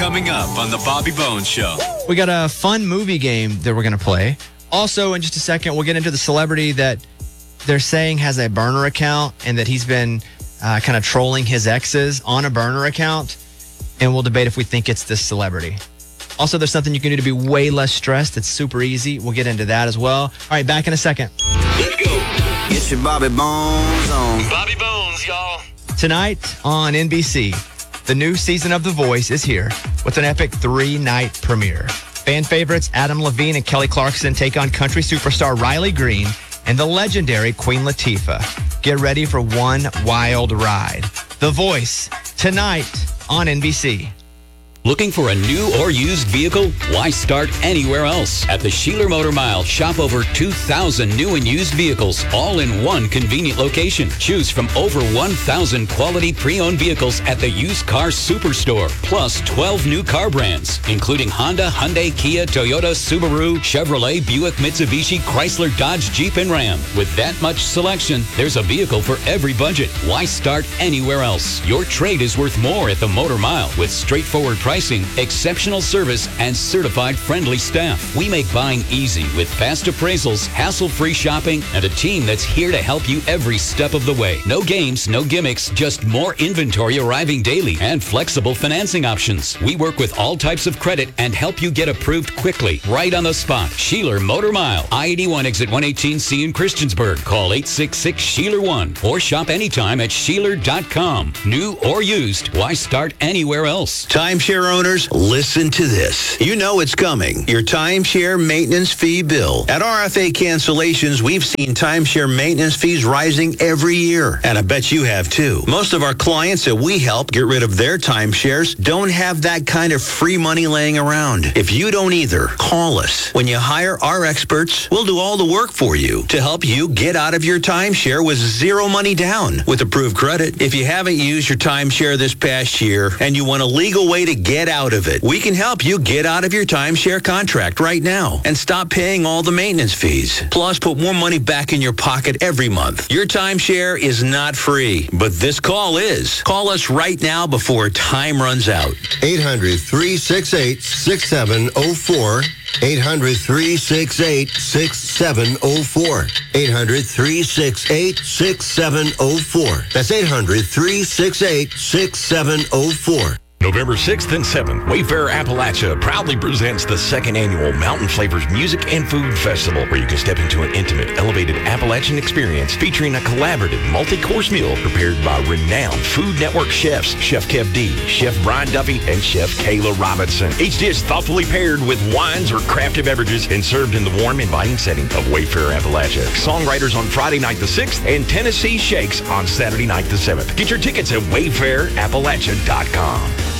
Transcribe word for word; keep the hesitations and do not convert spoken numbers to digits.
coming up on the Bobby Bones Show. We got a fun movie game that we're going to play. Also, in just a second, we'll get into the celebrity that they're saying has a burner account and that he's been uh, kind of trolling his exes on a burner account. And we'll debate if we think it's this celebrity. Also, there's something you can do to be way less stressed. It's super easy. We'll get into that as well. All right, back in a second. Let's go. Get your Bobby Bones on. Bobby Bones, y'all. Tonight on N B C, the new season of The Voice is here with an epic three-night premiere. Fan favorites Adam Levine and Kelly Clarkson take on country superstar Riley Green and the legendary Queen Latifah. Get ready for one wild ride. The Voice, tonight on N B C. Looking for a new or used vehicle? Why start anywhere else? At the Sheeler Motor Mile, shop over two thousand new and used vehicles, all in one convenient location. Choose from over one thousand quality pre-owned vehicles at the Used Car Superstore, plus twelve new car brands, including Honda, Hyundai, Kia, Toyota, Subaru, Chevrolet, Buick, Mitsubishi, Chrysler, Dodge, Jeep, and Ram. With that much selection, there's a vehicle for every budget. Why start anywhere else? Your trade is worth more at the Motor Mile with straightforward pricing. Pricing, exceptional service, and certified friendly staff. We make buying easy with fast appraisals, hassle-free shopping, and a team that's here to help you every step of the way. No games, no gimmicks, just more inventory arriving daily and flexible financing options. We work with all types of credit and help you get approved quickly, right on the spot. Sheeler Motor Mile, I eighty-one exit one eighteen C in Christiansburg. Call eight six six, Sheeler one or shop anytime at Sheeler dot com. New or used, why start anywhere else? Timeshare owners, listen to this. You know it's coming. Your timeshare maintenance fee bill. At R F A Cancellations, we've seen timeshare maintenance fees rising every year. And I bet you have too. Most of our clients that we help get rid of their timeshares don't have that kind of free money laying around. If you don't either, call us. When you hire our experts, we'll do all the work for you to help you get out of your timeshare with zero money down with approved credit. If you haven't used your timeshare this past year and you want a legal way to get out of it, we can help you get out of your timeshare contract right now and stop paying all the maintenance fees. Plus, put more money back in your pocket every month. Your timeshare is not free, but this call is. Call us right now before time runs out. eight hundred, three six eight, six seven zero four. eight hundred, three six eight, six seven zero four. eight hundred, three six eight, six seven zero four. That's eight hundred, three six eight, six seven zero four. November sixth and seventh, Wayfair Appalachia proudly presents the second annual Mountain Flavors Music and Food Festival, where you can step into an intimate, elevated Appalachian experience featuring a collaborative multi-course meal prepared by renowned Food Network chefs, Chef Kev D, Chef Brian Duffy, and Chef Kayla Robinson. Each dish thoughtfully paired with wines or crafted beverages and served in the warm, inviting setting of Wayfair Appalachia. Songwriters on Friday night the sixth and Tennessee Shakes on Saturday night the seventh. Get your tickets at wayfair appalachia dot com.